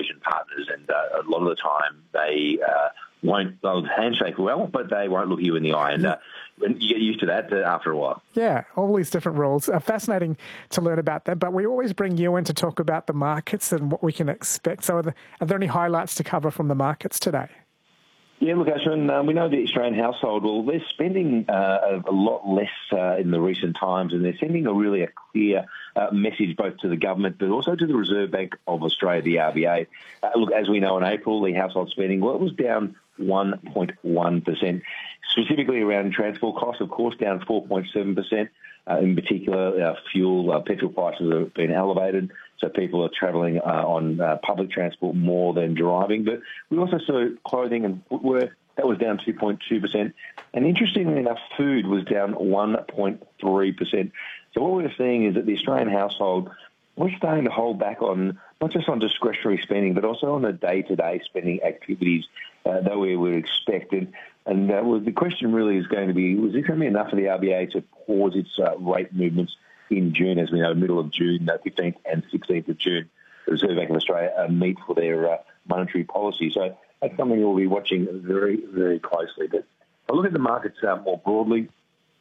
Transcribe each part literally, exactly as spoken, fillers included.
Asian partners, and uh, a lot of the time they uh, won't, they'll handshake well, but they won't look you in the eye. And uh, you get used to that uh, after a while. Yeah, all these different rules. Uh, fascinating to learn about them, but we always bring you in to talk about the markets and what we can expect. So are there, are there any highlights to cover from the markets today? Yeah, look, Ashwin, um, we know the Australian household, well, they're spending uh, a, a lot less uh, in the recent times, and they're sending a really a clear uh, message both to the government but also to the Reserve Bank of Australia, the R B A. Uh, look, as we know, in April, the household spending, well, it was down one point one percent, specifically around transport costs, of course, down four point seven percent. Uh, in particular, uh, fuel, uh, petrol prices have been elevated, so people are travelling uh, on uh, public transport more than driving. But we also saw clothing and footwear, that was down two point two percent. And interestingly enough, food was down one point three percent. So what we're seeing is that the Australian household, we're starting to hold back on, not just on discretionary spending, but also on the day-to-day spending activities uh, that we would expect. And, and uh, well, the question really is going to be, was this going to be enough for the R B A to pause its uh, rate movements in June? As we know, middle of June, uh, fifteenth and sixteenth of June, the Reserve Bank of Australia uh, meet for their uh, monetary policy. So that's something we'll be watching very, very closely. But if I look at the markets uh, more broadly,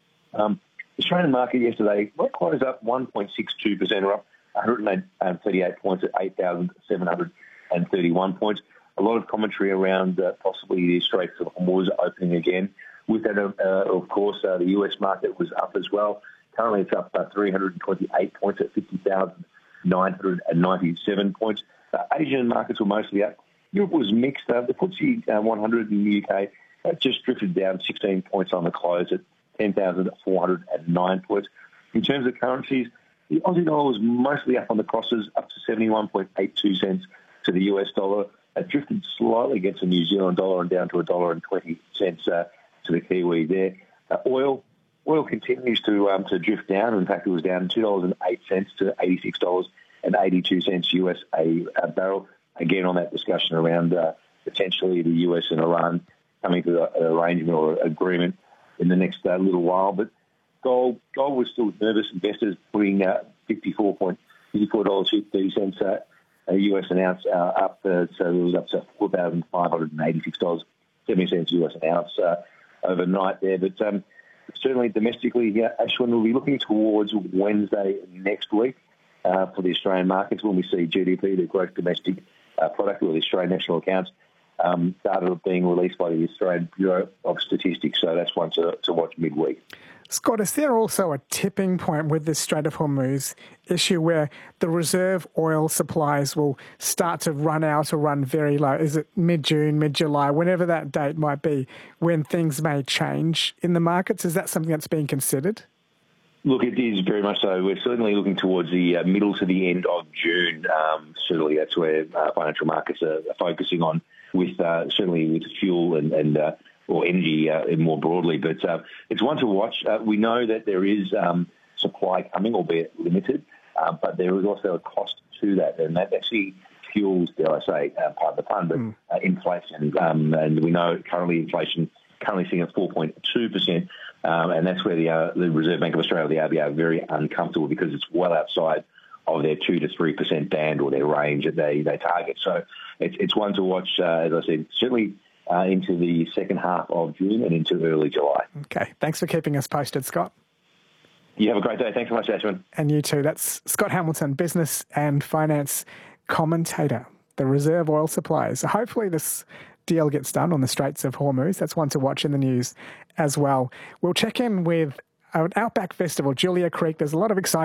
um, the Australian market yesterday closed up one point six two percent, or up one hundred thirty-eight points at eight thousand seven hundred thirty-one points. A lot of commentary around uh, possibly the Straits of Hormuz opening again. With that, uh, of course, uh, the U S market was up as well. Currently, it's up uh, three hundred twenty-eight points at fifty thousand nine hundred ninety-seven points. Uh, Asian markets were mostly up. Europe was mixed. Uh, the F T S E uh, one hundred in the U K uh, just drifted down sixteen points on the close at ten thousand four hundred nine points. In terms of currencies, the Aussie dollar was mostly up on the crosses, up to seventy-one point eight two cents to the U S dollar. It drifted slightly against the New Zealand dollar and down to a dollar and twenty cents uh, to the Kiwi there. Uh, oil oil continues to um, to drift down. In fact, it was down two dollars and eight cents to eighty-six dollars and eighty-two cents U S a, a barrel. Again, on that discussion around uh, potentially the U S and Iran coming to an arrangement or agreement in the next uh, little while. But gold gold was still nervous. Investors putting uh, fifty-four dollars and thirty cents uh, a U S an ounce uh, up, uh, so it was up to four thousand five hundred eighty-six dollars and seventy cents U S an ounce uh, overnight there. But um, certainly domestically, yeah, Ashwin, will be looking towards Wednesday next week uh, for the Australian markets when we see G D P, the gross domestic uh, product, or the Australian national accounts, um, data being released by the Australian Bureau of Statistics. So that's one to, to watch midweek. Scott, is there also a tipping point with this Strait of Hormuz issue where the reserve oil supplies will start to run out or run very low? Is it mid-June, mid-July, whenever that date might be, when things may change in the markets? Is that something that's being considered? Look, it is very much so. We're certainly looking towards the uh, middle to the end of June. Um, certainly that's where uh, financial markets are, are focusing on, with uh, certainly with fuel and, and uh, or energy uh, more broadly. But uh, it's one to watch. Uh, we know that there is um, supply coming, albeit limited, uh, but there is also a cost to that, and that actually fuels, dare I say, uh, part of the fund, but mm. uh, inflation. Um, and we know currently inflation currently sitting at four point two percent, um, and that's where the, uh, the Reserve Bank of Australia, the R B A, are very uncomfortable because it's well outside of their two to three percent band or their range that they, they target. So it's, it's one to watch, uh, as I said, certainly Uh, into the second half of June and into early July. Okay. Thanks for keeping us posted, Scott. You have a great day. Thanks so much, Ashwin. And you too. That's Scott Hamilton, business and finance commentator, the reserve oil supplies. Hopefully this deal gets done on the Straits of Hormuz. That's one to watch in the news as well. We'll check in with an Outback Festival, Julia Creek. There's a lot of excitement